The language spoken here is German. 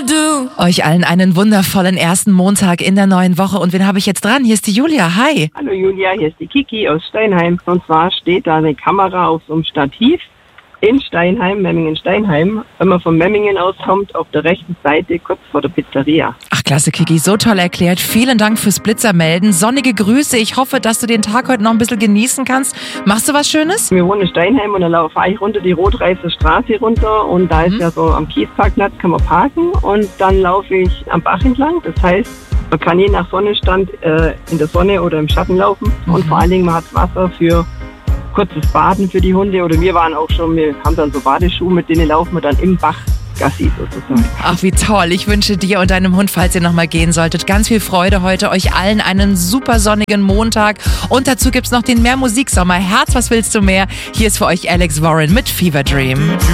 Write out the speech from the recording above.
do. Euch allen einen wundervollen ersten Montag in der neuen Woche. Und wen habe ich jetzt dran? Hier ist die Julia. Hi. Hallo Julia, hier ist die Kiki aus Steinheim. Und zwar steht da eine Kamera auf so einem Stativ in Steinheim, Memmingen-Steinheim. Wenn man von Memmingen auskommt, auf der rechten Seite, kurz vor der Pizzeria. Ach, klasse, Kiki. So toll erklärt. Vielen Dank fürs Blitzermelden. Sonnige Grüße. Ich hoffe, dass du den Tag heute noch ein bisschen genießen kannst. Machst du was Schönes? Wir wohnen in Steinheim und dann fahre ich runter die Rot-Reißer Straße runter. Und da ist ja so am Kiesparkplatz, kann man parken. Und dann laufe ich am Bach entlang. Das heißt, man kann je nach Sonnenstand in der Sonne oder im Schatten laufen. Und vor allen Dingen, man hat Wasser für kurzes Baden für die Hunde. Oder wir haben dann so Badeschuhe, mit denen laufen wir dann im Bach Gassi sozusagen. Ach, wie toll. Ich wünsche dir und deinem Hund, falls ihr nochmal gehen solltet, ganz viel Freude heute. Euch allen einen super sonnigen Montag. Und dazu gibt's noch den Mehr Musiksommer. Herz, was willst du mehr? Hier ist für euch Alex Warren mit Fever Dream.